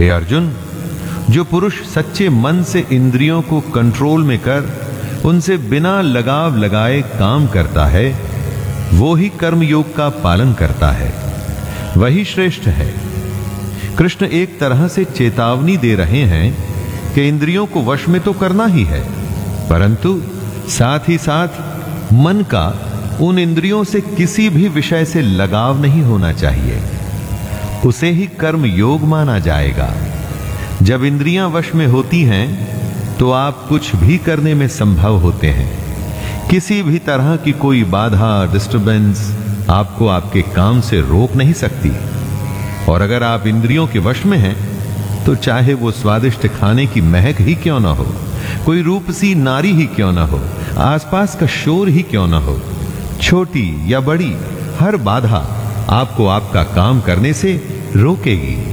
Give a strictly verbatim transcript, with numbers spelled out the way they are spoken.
हे अर्जुन, जो पुरुष सच्चे मन से इंद्रियों को कंट्रोल में कर उनसे बिना लगाव लगाए काम करता है, वो ही कर्म योग का पालन करता है, वही श्रेष्ठ है। कृष्ण एक तरह से चेतावनी दे रहे हैं कि इंद्रियों को वश में तो करना ही है, परंतु साथ ही साथ मन का उन इंद्रियों से किसी भी विषय से लगाव नहीं होना चाहिए, उसे ही कर्म योग माना जाएगा। जब इंद्रियां वश में होती हैं तो आप कुछ भी करने में संभव होते हैं। किसी भी तरह की कोई बाधा, डिस्टरबेंस आपको आपके काम से रोक नहीं सकती। और अगर आप इंद्रियों के वश में हैं तो चाहे वो स्वादिष्ट खाने की महक ही क्यों ना हो, कोई रूपसी नारी ही क्यों ना हो, आसपास का शोर ही क्यों ना हो, छोटी या बड़ी हर बाधा आपको आपका काम करने से रोकेगी।